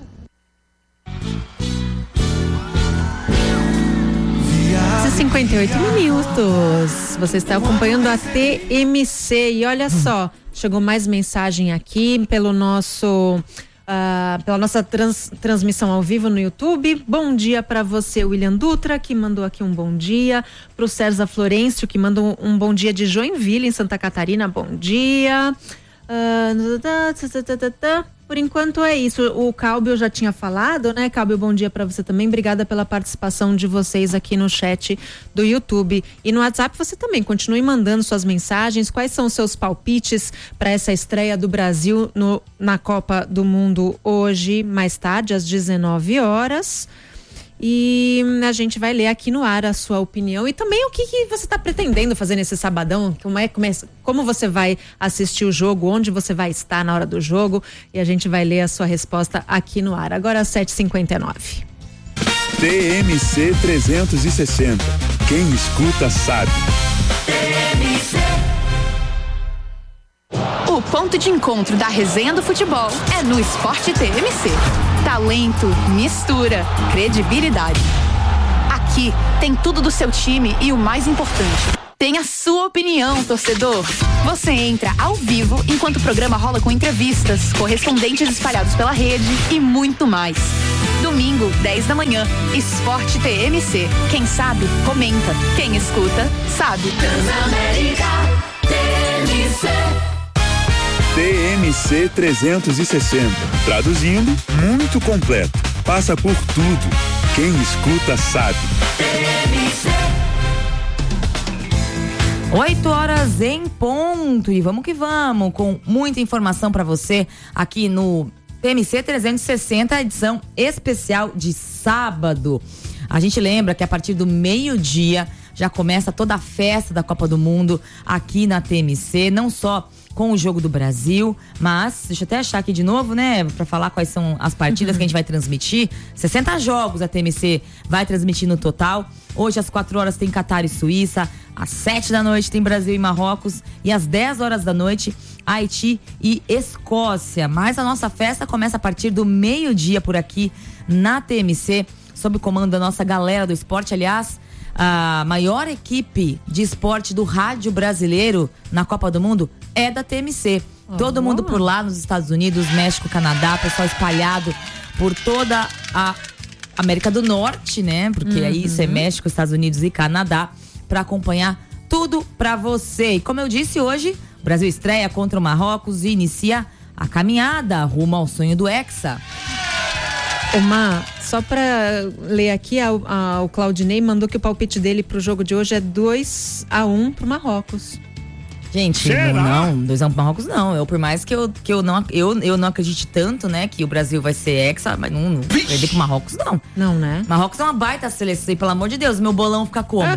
58 minutos. Você está acompanhando a TMC e olha só, chegou mais mensagem aqui pelo nosso pela nossa transmissão ao vivo no YouTube. Bom dia para você, William Dutra, que mandou aqui um bom dia. Para o César Florencio, que mandou um bom dia de Joinville, em Santa Catarina. Bom dia. Por enquanto é isso. O Calbi eu já tinha falado, né? Calbi, bom dia para você também. Obrigada pela participação de vocês aqui no chat do YouTube. E no WhatsApp você também continue mandando suas mensagens. Quais são os seus palpites para essa estreia do Brasil na Copa do Mundo hoje, mais tarde, às 19 horas? E a gente vai ler aqui no ar a sua opinião e também o que você está pretendendo fazer nesse sabadão, como você vai assistir o jogo, onde você vai estar na hora do jogo, e a gente vai ler a sua resposta aqui no ar. Agora às 7h59. TMC 360. Quem escuta sabe. O ponto de encontro da resenha do futebol é no Esporte TMC. Talento, mistura, credibilidade. Aqui tem tudo do seu time e o mais importante, tem a sua opinião, torcedor. Você entra ao vivo enquanto o programa rola com entrevistas, correspondentes espalhados pela rede e muito mais. Domingo, 10 da manhã, Esporte TMC. Quem sabe, comenta. Quem escuta, sabe. Transamérica TMC. TMC 360. Traduzindo, muito completo. Passa por tudo. Quem escuta sabe. 8h em ponto. E vamos que vamos, com muita informação para você aqui no TMC 360, edição especial de sábado. A gente lembra que a partir do meio-dia já começa toda a festa da Copa do Mundo aqui na TMC, não só com o Jogo do Brasil, mas deixa eu até achar aqui de novo, né, pra falar quais são as partidas que a gente vai transmitir. 60 jogos a TMC vai transmitir no total. Hoje às 4 horas tem Catar e Suíça, às 7 da noite tem Brasil e Marrocos e às 10 horas da noite Haiti e Escócia. Mas a nossa festa começa a partir do meio-dia por aqui na TMC, sob o comando da nossa galera do esporte. Aliás, a maior equipe de esporte do rádio brasileiro na Copa do Mundo é da TMC. Todo mundo por lá nos Estados Unidos, México, Canadá, pessoal espalhado por toda a América do Norte, né? Porque aí isso é México, Estados Unidos e Canadá, para acompanhar tudo pra você. E como eu disse, hoje o Brasil estreia contra o Marrocos e inicia a caminhada rumo ao sonho do Hexa. Só pra ler aqui, o Claudinei mandou que o palpite dele pro jogo de hoje é 2-1 pro Marrocos. Gente, não, 2-1 pro Marrocos não. Por mais que eu não acredite tanto, né, que o Brasil vai ser hexa, mas não perder pro Marrocos, não. Não, né? Marrocos é uma baita seleção, e pelo amor de Deus, meu bolão fica como?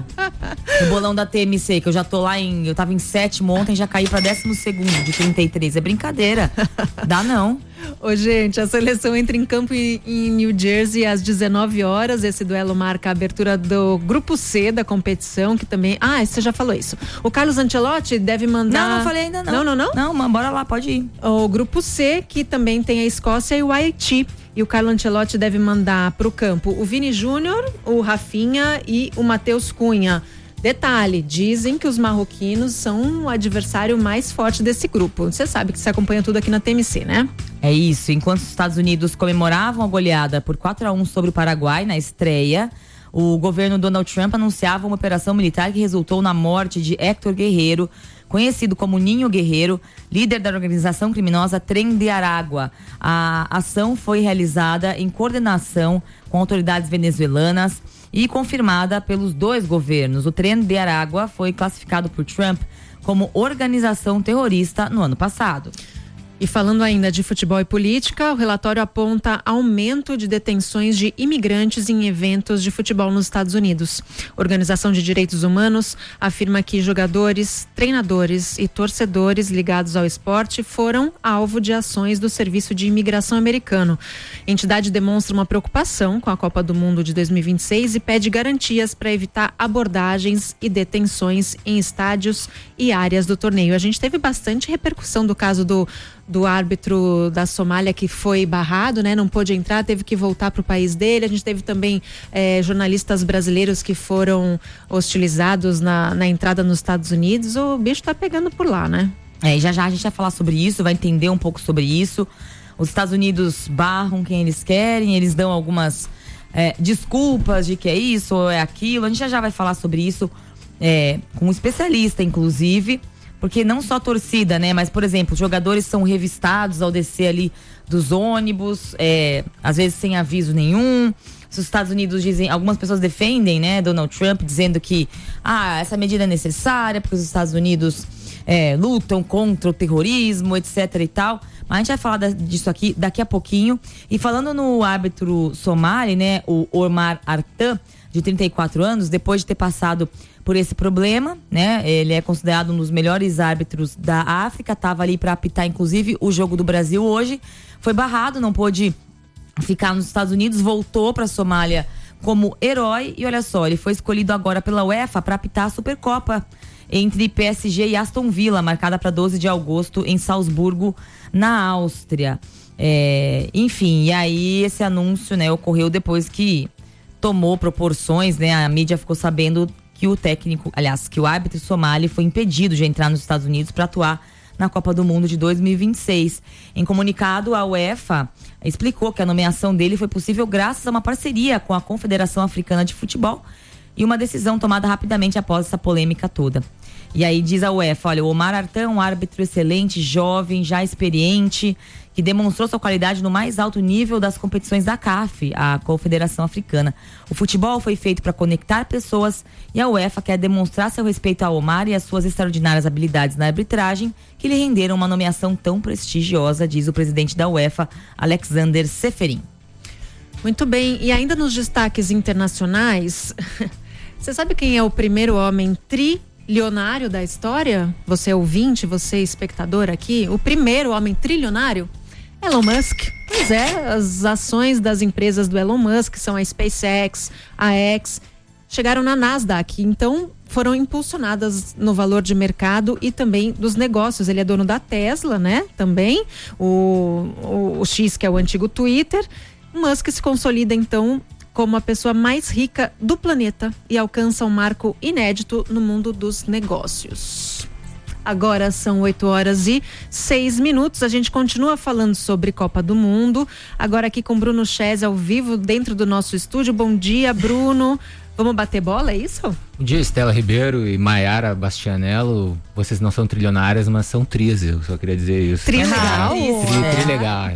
O bolão da TMC, que eu já tô lá eu tava em 7º ontem, já caí pra 12º de 33. É brincadeira. Dá não. Ô, gente, a seleção entra em campo em New Jersey às 19 horas. Esse duelo marca a abertura do grupo C da competição, que também... você já falou isso. O Carlos Ancelotti deve mandar... Não falei ainda não. Não? Não, mas bora lá, pode ir. O grupo C, que também tem a Escócia e o Haiti. E o Carlo Ancelotti deve mandar pro campo o Vini Júnior, o Rafinha e o Matheus Cunha. Detalhe, dizem que os marroquinos são o adversário mais forte desse grupo. Você sabe que você acompanha tudo aqui na TMC, né? É isso. Enquanto os Estados Unidos comemoravam a goleada por 4-1 sobre o Paraguai na estreia, o governo Donald Trump anunciava uma operação militar que resultou na morte de Héctor Guerreiro, conhecido como Ninho Guerreiro, líder da organização criminosa Tren de Aragua. A ação foi realizada em coordenação com autoridades venezuelanas e confirmada pelos dois governos. O Tren de Aragua foi classificado por Trump como organização terrorista no ano passado. E falando ainda de futebol e política, o relatório aponta aumento de detenções de imigrantes em eventos de futebol nos Estados Unidos. A Organização de Direitos Humanos afirma que jogadores, treinadores e torcedores ligados ao esporte foram alvo de ações do Serviço de Imigração americano. A entidade demonstra uma preocupação com a Copa do Mundo de 2026 e pede garantias para evitar abordagens e detenções em estádios e áreas do torneio. A gente teve bastante repercussão do caso do árbitro da Somália que foi barrado, né? Não pôde entrar, teve que voltar para o país dele. A gente teve também jornalistas brasileiros que foram hostilizados na entrada nos Estados Unidos. O bicho tá pegando por lá, né? E já a gente vai falar sobre isso, vai entender um pouco sobre isso. Os Estados Unidos barram quem eles querem, eles dão algumas desculpas de que é isso ou é aquilo. A gente já vai falar sobre isso com um especialista, inclusive. Porque não só a torcida, né? Mas, por exemplo, os jogadores são revistados ao descer ali dos ônibus, às vezes sem aviso nenhum. Os Estados Unidos dizem, algumas pessoas defendem, né, Donald Trump, dizendo que essa medida é necessária porque os Estados Unidos lutam contra o terrorismo, etc e tal. Mas a gente vai falar disso aqui daqui a pouquinho. E falando no árbitro somali, né, o Omar Artan, de 34 anos, depois de ter passado por esse problema, né, ele é considerado um dos melhores árbitros da África, estava ali para apitar inclusive o jogo do Brasil hoje, foi barrado, não pôde ficar nos Estados Unidos, voltou para a Somália como herói e olha só, ele foi escolhido agora pela UEFA para apitar a Supercopa entre PSG e Aston Villa, marcada para 12 de agosto em Salzburgo, na Áustria. Enfim, e aí esse anúncio, né, ocorreu depois que tomou proporções, né, a mídia ficou sabendo que que o árbitro somali foi impedido de entrar nos Estados Unidos para atuar na Copa do Mundo de 2026. Em comunicado, a UEFA explicou que a nomeação dele foi possível graças a uma parceria com a Confederação Africana de Futebol e uma decisão tomada rapidamente após essa polêmica toda. E aí diz a UEFA, olha, o Omar Artan é um árbitro excelente, jovem, já experiente, que demonstrou sua qualidade no mais alto nível das competições da CAF, a Confederação Africana. O futebol foi feito para conectar pessoas e a UEFA quer demonstrar seu respeito a Omar e as suas extraordinárias habilidades na arbitragem que lhe renderam uma nomeação tão prestigiosa, diz o presidente da UEFA, Alexander Seferin. Muito bem, e ainda nos destaques internacionais, você sabe quem é o primeiro homem trilionário da história? Você ouvinte, você espectador aqui, o primeiro homem trilionário? Elon Musk. Pois é, as ações das empresas do Elon Musk, são a SpaceX, a X, chegaram na Nasdaq, então foram impulsionadas no valor de mercado e também dos negócios. Ele é dono da Tesla, né? Também, o X, que é o antigo Twitter. Musk se consolida então como a pessoa mais rica do planeta e alcança um marco inédito no mundo dos negócios. Agora são 8h06. A gente continua falando sobre Copa do Mundo. Agora aqui com Bruno Chese ao vivo dentro do nosso estúdio. Bom dia, Bruno. Vamos bater bola, é isso? Bom dia, Estela Ribeiro e Maiara Bastianello. Vocês não são trilionárias, mas são tris, eu só queria dizer isso. Trilegais.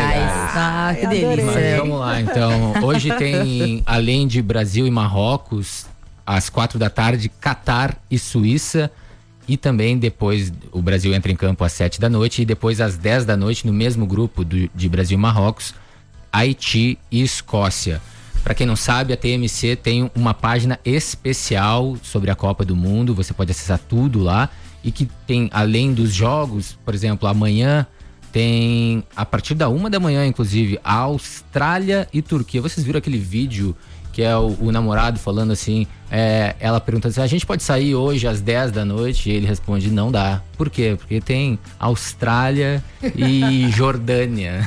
Ah, que delícia. Mas vamos lá, então. Hoje tem, além de Brasil e Marrocos, às 4h, Catar e Suíça. E também depois o Brasil entra em campo às 7h e depois às 10h, no mesmo grupo de Brasil e Marrocos, Haiti e Escócia. Para quem não sabe, a TMC tem uma página especial sobre a Copa do Mundo, você pode acessar tudo lá, e que tem, além dos jogos, por exemplo, amanhã tem, a partir da 1h, inclusive, a Austrália e Turquia. Vocês viram aquele vídeo que é o namorado falando assim, ela pergunta assim, a gente pode sair hoje às 10h? E ele responde, não dá. Por quê? Porque tem Austrália e Jordânia.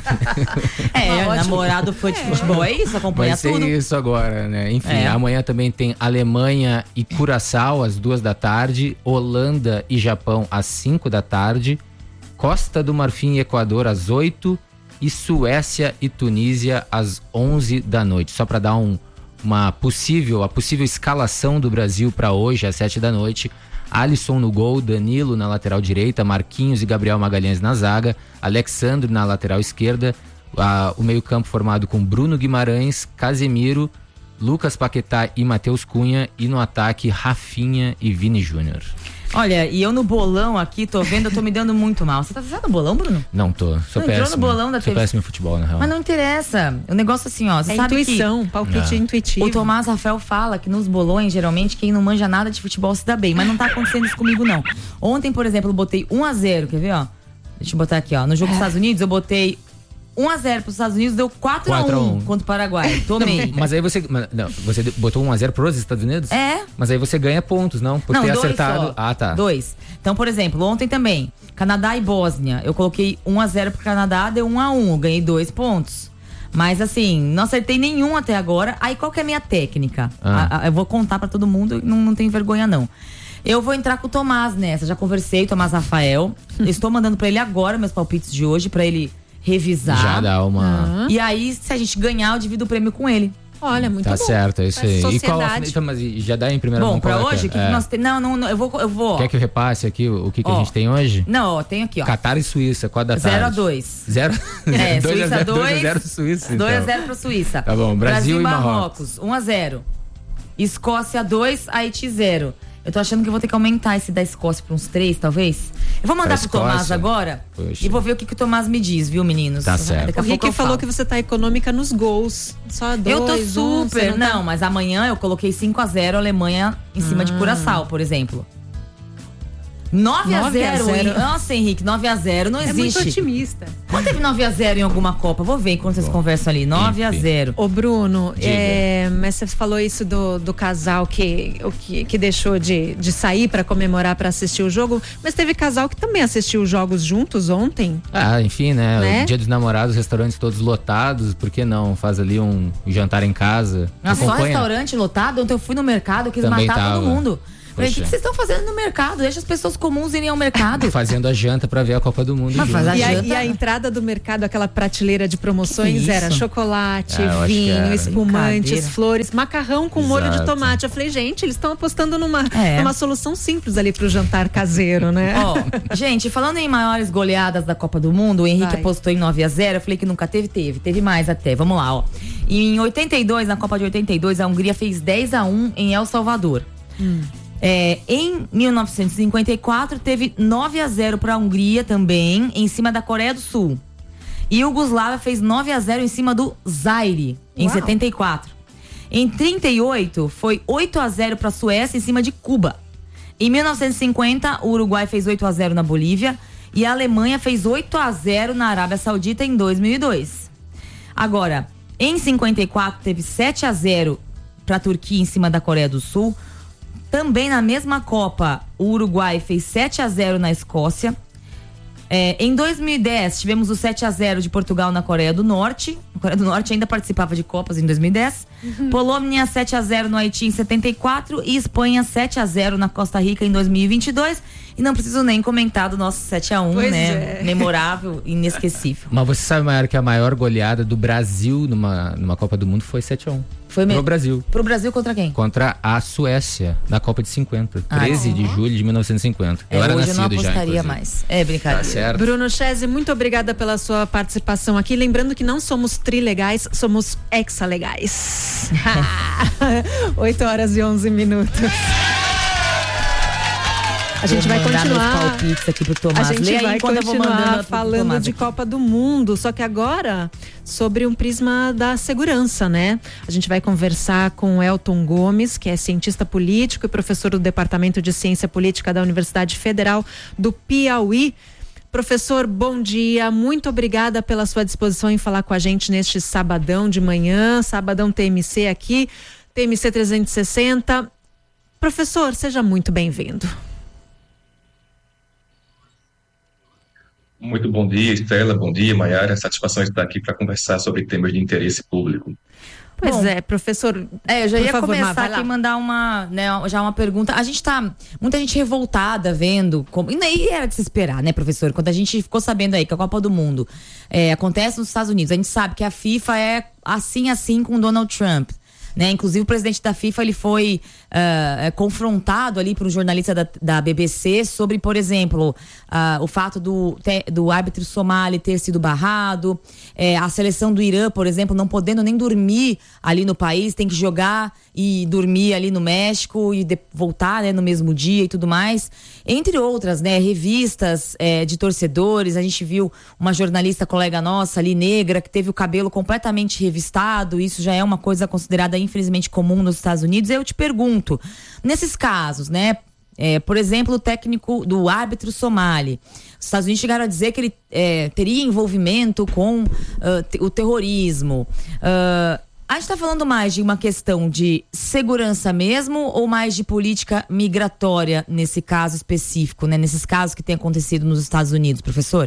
Namorado foi de futebol, é isso? Acompanha tudo. Vai ser isso agora, né? Enfim, amanhã também tem Alemanha e Curaçao às 2h, Holanda e Japão às 5h, Costa do Marfim e Equador às 8h e Suécia e Tunísia às 11h. Só para dar a possível escalação do Brasil para hoje às 7h. Alisson no gol, Danilo na lateral direita, Marquinhos e Gabriel Magalhães na zaga, Alexandre na lateral esquerda, o meio-campo formado com Bruno Guimarães, Casemiro, Lucas Paquetá e Matheus Cunha, e no ataque Rafinha e Vini Júnior. Olha, e eu no bolão aqui, tô vendo, eu tô me dando muito mal. Você tá no bolão, Bruno? Não tô, sou péssimo. Entrou no bolão da Sou péssimo em futebol, na real. Mas não interessa. O negócio assim, ó, você sabe intuição, palpite intuitivo. O Tomás Rafael fala que nos bolões, geralmente, quem não manja nada de futebol se dá bem. Mas não tá acontecendo isso comigo, não. Ontem, por exemplo, eu botei 1-0, quer ver, ó? Deixa eu botar aqui, ó. No jogo dos Estados Unidos, eu botei 1-0 pros Estados Unidos, deu 4-1 contra o Paraguai. Tomei. Mas aí você botou 1-0 pros Estados Unidos? Mas aí você ganha pontos, não? Por ter acertado. Só. Ah, tá. 2. Então, por exemplo, ontem também, Canadá e Bósnia, eu coloquei 1-0 pro Canadá, deu 1-1, eu ganhei 2 pontos. Mas assim, não acertei nenhum até agora. Aí qual que é a minha técnica? Eu vou contar pra todo mundo, não tenho vergonha não. Eu vou entrar com o Tomás nessa, já conversei, Tomás Rafael. Estou mandando pra ele agora meus palpites de hoje, pra ele revisar. Já dá uma... E aí, se a gente ganhar, eu divido o prêmio com ele. Olha, muito bom. Tá certo, é isso aí. E qual, então, mas já dá em primeira mão? Bom, pra hoje, o que nós temos? Não, eu vou. Quer que eu repasse aqui o que a gente tem hoje? Não, tem aqui, ó. Catar e Suíça, 4h. 0-2. Suíça 2. 2-0 Suíça. 2-0 pra Suíça. Tá bom, Brasil e Marrocos. 1-0. Escócia 2, Haiti 0. Eu tô achando que eu vou ter que aumentar esse da Escócia para uns 3, talvez. Eu vou mandar pro Tomás agora. Poxa. E vou ver o que o Tomás me diz, viu, meninos? Tá certo. O Rick falou que você tá econômica nos gols. Só 2, eu tô super. 1, não, mas amanhã eu coloquei 5-0 a Alemanha em cima de Curaçao, por exemplo. 9-0. Nossa, Henrique, 9-0 não existe. É muito otimista. Quando teve 9-0 em alguma Copa? Vou ver enquanto vocês conversam ali. 9-0. Ô, Bruno, mas você falou isso do casal que deixou de sair pra comemorar, pra assistir o jogo. Mas teve casal que também assistiu os jogos juntos ontem. Enfim, né? O Dia dos Namorados, restaurantes todos lotados. Por que não? Faz ali um jantar em casa. Só restaurante lotado? Ontem eu fui no mercado, eu quis matar todo mundo. Falei, o que vocês estão fazendo no mercado? Deixa as pessoas comuns irem ao mercado. Fazendo a janta pra ver a Copa do Mundo. E a entrada do mercado, aquela prateleira de promoções, era chocolate, vinho, espumantes, flores, macarrão com molho de tomate. Eu falei, gente, eles estão apostando numa solução simples ali pro jantar caseiro, né? Gente, falando em maiores goleadas da Copa do Mundo, o Henrique apostou em 9-0. Eu falei que nunca teve mais até. Vamos lá, Em 82, na Copa de 82, a Hungria fez 10-1 em El Salvador. Em 1954, teve 9-0 para a Hungria também, em cima da Coreia do Sul. E a Iugoslávia fez 9-0 em cima do Zaire, em 74. Em 38, foi 8-0 para a Suécia em cima de Cuba. Em 1950, o Uruguai fez 8-0 na Bolívia e a Alemanha fez 8-0 na Arábia Saudita em 2002. Agora, em 54, teve 7-0 para a Turquia em cima da Coreia do Sul. Também na mesma Copa, o Uruguai fez 7-0 na Escócia. Em 2010, tivemos o 7-0 de Portugal na Coreia do Norte. A Coreia do Norte ainda participava de Copas em 2010. Polônia 7-0 no Haiti em 74 e Espanha 7-0 na Costa Rica em 2022. E não preciso nem comentar do nosso 7-1, né? Memorável, inesquecível. Mas você sabe, Maiara, que a maior goleada do Brasil numa Copa do Mundo foi 7-1. Foi mesmo? Pro Brasil. Pro Brasil contra quem? Contra a Suécia, na Copa de 50. 13 de julho de 1950. Eu era hoje nascido eu não apostaria já, mais. É brincadeira. Tá certo. Bruno Chese, muito obrigada pela sua participação aqui. Lembrando que não somos trilegais, somos exalegais. 8h11. A gente vai continuar. Aqui pro Tomás. A gente vai continuar falando de Copa do Mundo, só que agora sobre um prisma da segurança, né? A gente vai conversar com Elton Gomes, que é cientista político e professor do Departamento de Ciência Política da Universidade Federal do Piauí. Professor, bom dia, muito obrigada pela sua disposição em falar com a gente neste sabadão de manhã, sabadão TMC aqui, TMC 360. Professor, seja muito bem-vindo. Muito bom dia, Estela, bom dia, Maiara, satisfação estar aqui para conversar sobre temas de interesse público. Pois professor. Eu já ia começar aqui e mandar uma pergunta. A gente muita gente revoltada vendo, e era de se esperar, né, professor? Quando a gente ficou sabendo aí que a Copa do Mundo acontece nos Estados Unidos, a gente sabe que a FIFA é assim com Donald Trump. Né? Inclusive o presidente da FIFA ele foi confrontado ali por um jornalista da BBC sobre, por exemplo, o fato do árbitro somali ter sido barrado, a seleção do Irã, por exemplo, não podendo nem dormir ali no país, tem que jogar e dormir ali no México e voltar, né, no mesmo dia e tudo mais, entre outras, né, revistas de torcedores. A gente viu uma jornalista colega nossa ali, negra, que teve o cabelo completamente revistado. Isso já é uma coisa considerada infelizmente comum nos Estados Unidos. Eu te pergunto, nesses casos, né, por exemplo, o técnico do árbitro somali, os Estados Unidos chegaram a dizer que ele teria envolvimento com o terrorismo. A gente está falando mais de uma questão de segurança mesmo ou mais de política migratória nesse caso específico, né? Nesses casos que tem acontecido nos Estados Unidos, professor?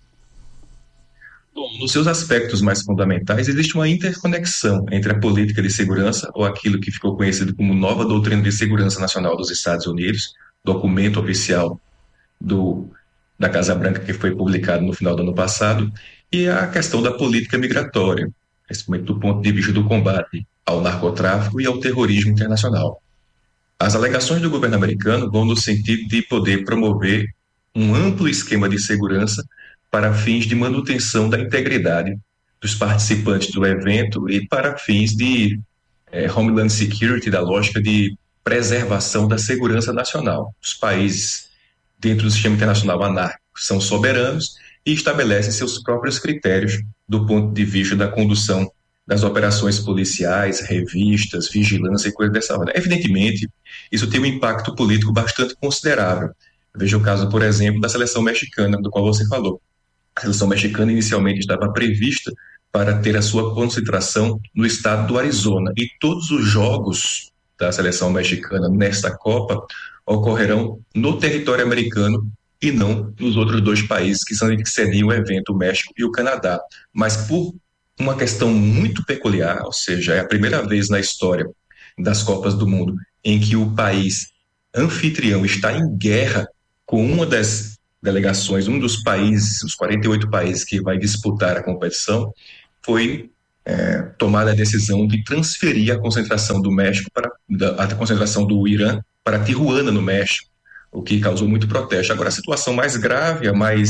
Bom, nos seus aspectos mais fundamentais, existe uma interconexão entre a política de segurança, ou aquilo que ficou conhecido como Nova Doutrina de Segurança Nacional dos Estados Unidos, documento oficial da Casa Branca que foi publicado no final do ano passado, e a questão da política migratória, principalmente do ponto de vista do combate ao narcotráfico e ao terrorismo internacional. As alegações do governo americano vão no sentido de poder promover um amplo esquema de segurança para fins de manutenção da integridade dos participantes do evento e para fins de Homeland Security, da lógica de preservação da segurança nacional. Os países dentro do sistema internacional anárquico são soberanos e estabelecem seus próprios critérios do ponto de vista da condução das operações policiais, revistas, vigilância e coisas dessa ordem. Evidentemente, isso tem um impacto político bastante considerável. Veja o caso, por exemplo, da seleção mexicana, do qual você falou. A seleção mexicana inicialmente estava prevista para ter a sua concentração no estado do Arizona, e todos os jogos da seleção mexicana nesta Copa ocorrerão no território americano e não nos outros 2 países que seriam o evento, o México e o Canadá. Mas por uma questão muito peculiar, ou seja, é a primeira vez na história das Copas do Mundo em que o país anfitrião está em guerra com uma das delegações, um dos países, os 48 países que vai disputar a competição, foi tomada a decisão de transferir a concentração do México a concentração do Irã para Tijuana, no México, o que causou muito protesto. Agora, a situação mais grave,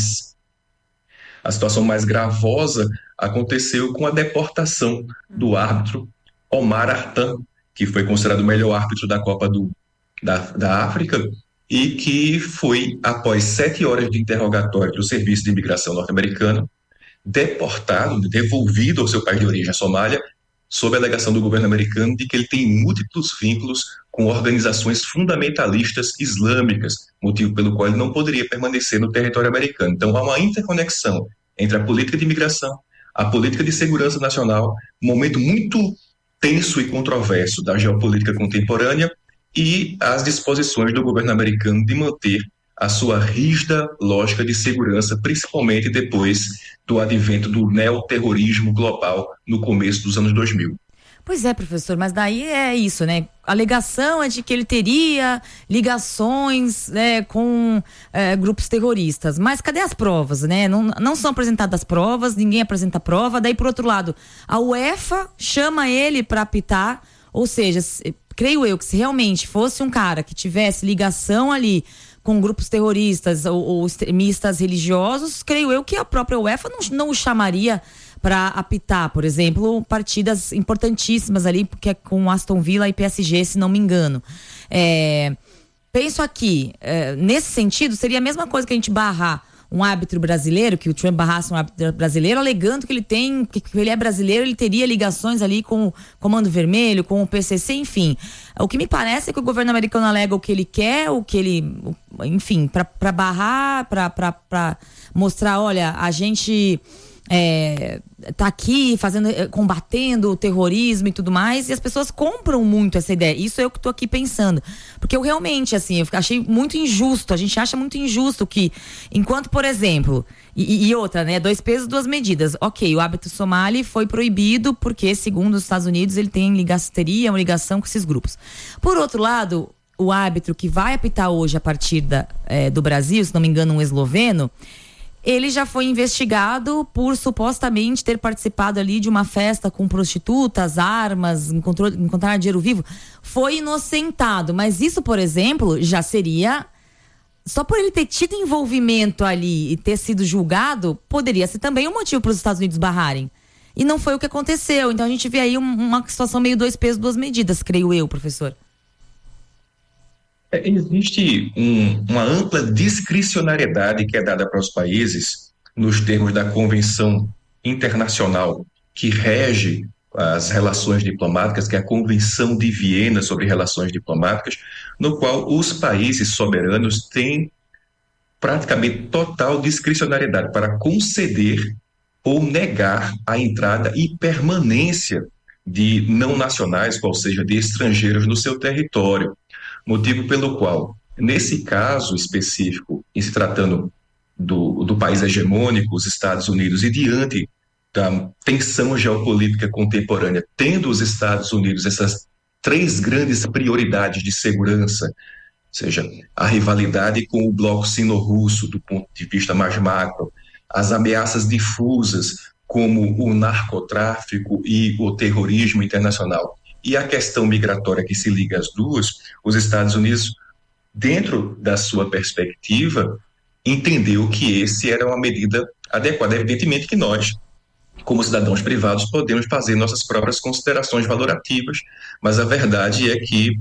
a situação mais gravosa aconteceu com a deportação do árbitro Omar Artan, que foi considerado o melhor árbitro da Copa da África, e que foi, após 7 horas de interrogatório do Serviço de Imigração norte-americano, deportado, devolvido ao seu país de origem, a Somália, sob a alegação do governo americano de que ele tem múltiplos vínculos com organizações fundamentalistas islâmicas, motivo pelo qual ele não poderia permanecer no território americano. Então, há uma interconexão entre a política de imigração, a política de segurança nacional, um momento muito tenso e controverso da geopolítica contemporânea, e as disposições do governo americano de manter a sua rígida lógica de segurança, principalmente depois do advento do neoterrorismo global no começo dos anos 2000. Pois é, professor, mas daí é isso, né? A alegação é de que ele teria ligações, né, com grupos terroristas. Mas cadê as provas, né? Não são apresentadas provas, ninguém apresenta prova. Daí, por outro lado, a UEFA chama ele para apitar, ou seja, creio eu que se realmente fosse um cara que tivesse ligação ali com grupos terroristas ou extremistas religiosos, creio eu que a própria UEFA não o chamaria para apitar, por exemplo, partidas importantíssimas ali, porque é com Aston Villa e PSG, se não me engano. Penso aqui, nesse sentido, seria a mesma coisa que a gente barrar um árbitro brasileiro, que o Trump barrasse um árbitro brasileiro, alegando que ele é brasileiro, ele teria ligações ali com o Comando Vermelho, com o PCC, enfim. O que me parece é que o governo americano alega o que ele quer, enfim, para barrar, para mostrar, olha, a gente tá aqui combatendo o terrorismo e tudo mais, e as pessoas compram muito essa ideia. Isso é o que tô aqui pensando, porque eu realmente, assim, eu achei muito injusto, a gente acha muito injusto que, enquanto, por exemplo, e outra, né, 2 pesos, 2 medidas, ok, o árbitro somali foi proibido porque, segundo os Estados Unidos, ele teria uma ligação com esses grupos. Por outro lado, o árbitro que vai apitar hoje a partir do Brasil, se não me engano, um esloveno, ele já foi investigado por supostamente ter participado ali de uma festa com prostitutas, armas, encontrar dinheiro vivo. Foi inocentado, mas isso, por exemplo, já seria... Só por ele ter tido envolvimento ali e ter sido julgado, poderia ser também um motivo para os Estados Unidos barrarem. E não foi o que aconteceu. Então a gente vê aí uma situação meio 2 pesos, 2 medidas, creio eu, professor. Existe uma ampla discricionariedade que é dada para os países nos termos da Convenção Internacional que rege as relações diplomáticas, que é a Convenção de Viena sobre Relações Diplomáticas, no qual os países soberanos têm praticamente total discricionariedade para conceder ou negar a entrada e permanência de não nacionais, ou seja, de estrangeiros no seu território. Motivo pelo qual, nesse caso específico, em se tratando do país hegemônico, os Estados Unidos, e diante da tensão geopolítica contemporânea, tendo os Estados Unidos essas 3 grandes prioridades de segurança, ou seja, a rivalidade com o bloco sino-russo do ponto de vista mais macro, as ameaças difusas como o narcotráfico e o terrorismo internacional, e a questão migratória que se liga às duas, os Estados Unidos, dentro da sua perspectiva, entendeu que esse era uma medida adequada. Evidentemente que nós, como cidadãos privados, podemos fazer nossas próprias considerações valorativas, mas a verdade é que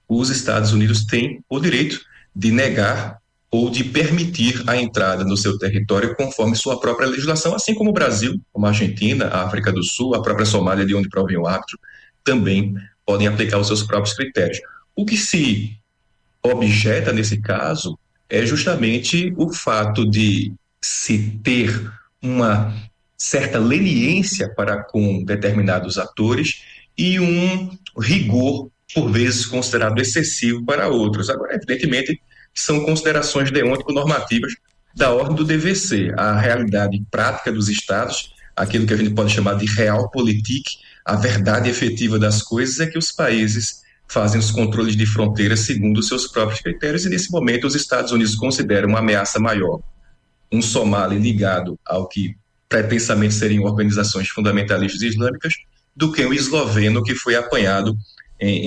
os Estados Unidos têm o direito de negar ou de permitir a entrada no seu território conforme sua própria legislação, assim como o Brasil, como a Argentina, a África do Sul, a própria Somália, de onde provém o árbitro, também podem aplicar os seus próprios critérios. O que se objeta nesse caso é justamente o fato de se ter uma certa leniência para com determinados atores e um rigor, por vezes, considerado excessivo para outros. Agora, evidentemente, são considerações deontico-normativas da ordem do DVC. A realidade prática dos estados, aquilo que a gente pode chamar de realpolitik, a verdade efetiva das coisas é que os países fazem os controles de fronteiras segundo os seus próprios critérios e, nesse momento, os Estados Unidos consideram uma ameaça maior um somali ligado ao que pretensamente seriam organizações fundamentalistas islâmicas do que um esloveno que foi apanhado em